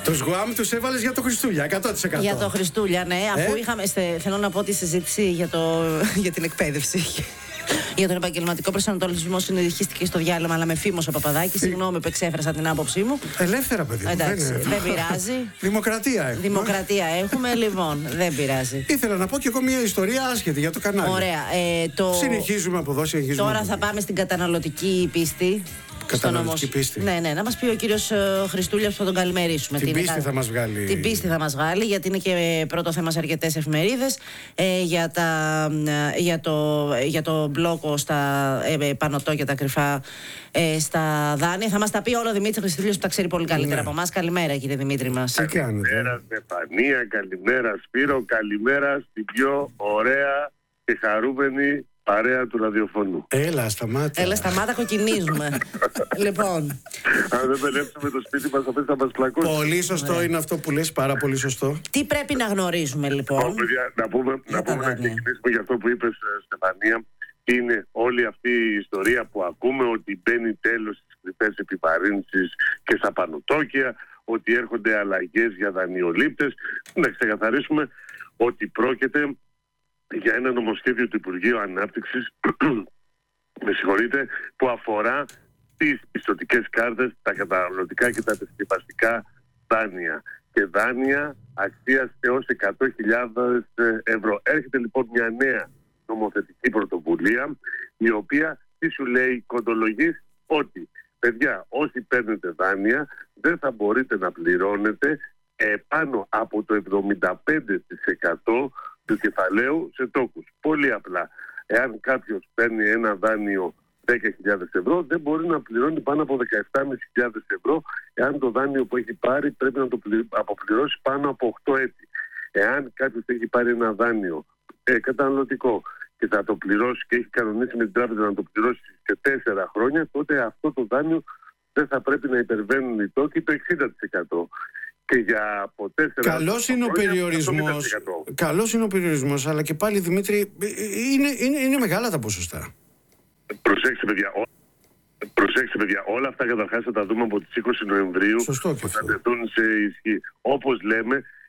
Τους Γουάμ τους έβαλες για το Χριστούλια, 100%. Για το Χριστούλια, ναι. Αφού είχαμε. Θέλω να πω τη συζήτηση για την εκπαίδευση. Για τον επαγγελματικό προσανατολισμό συνεχίστηκε στο διάλειμμα, αλλά με φήμος ο Παπαδάκης. Συγγνώμη που εξέφρασα την άποψή μου. Ελεύθερα, παιδί μου. Εντάξει, δεν πειράζει. Δημοκρατία έχουμε. Δημοκρατία έχουμε, λοιπόν, δεν πειράζει. Ήθελα να πω και εγώ μια ιστορία άσχετη για το κανάλι. Ωραία. Συνεχίζουμε από εδώ, συνεχίζουμε. Τώρα θα πάμε στην καταναλωτική πίστη. Καταναλωτική πίστη. Ναι, να μας πει ο κύριος Χριστούλιας που θα τον καλημερίσουμε. Την πίστη θα μας βγάλει. Την πίστη θα μας βγάλει, γιατί είναι και πρώτο θέμα σε αρκετές εφημερίδες. Για το μπλόκο στα πανωτό και τα κρυφά στα δάνεια. Θα μας τα πει όλο ο Δημήτρης Χριστούλιος που τα ξέρει πολύ καλύτερα από εμάς. Καλημέρα, κύριε Δημήτρη μας. Καλημέρα Στεφανία, καλημέρα Σπύρο, καλημέρα στην πιο ωραία και χαρούμενη παρέα του ραδιοφωνού. Έλα, σταμάτα, κοκκινίζουμε. Λοιπόν. Αν δεν μπελέψουμε το σπίτι μας, θα μας πλακώσει. Πολύ σωστό είναι αυτό που λες, πάρα πολύ σωστό. Τι πρέπει να γνωρίζουμε, λοιπόν? Να πούμε να ξεκινήσουμε για αυτό που είπες, Στεφανία. Είναι όλη αυτή η ιστορία που ακούμε ότι μπαίνει τέλος στις κρυφές επιβαρύνσεις και στα πανωτόκια, ότι έρχονται αλλαγές για δανειολήπτες. Να ξεκαθαρίσουμε ότι πρόκειται για ένα νομοσχέδιο του Υπουργείου Ανάπτυξης που αφορά τις πιστωτικές κάρτες, τα καταναλωτικά και τα τεχνιπαστικά δάνεια και δάνεια αξίας έως 100.000 ευρώ. Έρχεται λοιπόν μια νέα νομοθετική πρωτοβουλία, η οποία τι σου λέει, κοντολογής, ότι παιδιά, όσοι παίρνετε δάνεια δεν θα μπορείτε να πληρώνετε πάνω από το 75% του κεφαλαίου σε τόκους. Πολύ απλά. Εάν κάποιος παίρνει ένα δάνειο 10.000 ευρώ, δεν μπορεί να πληρώνει πάνω από 17.500 ευρώ, εάν το δάνειο που έχει πάρει πρέπει να το αποπληρώσει πάνω από 8 έτη. Εάν κάποιος έχει πάρει ένα δάνειο καταναλωτικό και θα το πληρώσει και έχει κανονίσει με την τράπεζα να το πληρώσει σε 4 χρόνια, τότε αυτό το δάνειο δεν θα πρέπει να υπερβαίνουν οι τόκοι το 60%. Και για από 4 Καλός είναι ο περιορισμός. Καλός είναι ο περιορισμός, αλλά και πάλι, Δημήτρη, είναι μεγάλα τα ποσοστά. Προσέξτε, παιδιά. Όλα αυτά καταρχάς θα τα δούμε από τις 20 Νοεμβρίου. Σωστό και που θα τεθούν σε ισχύ. Όπως λέμε,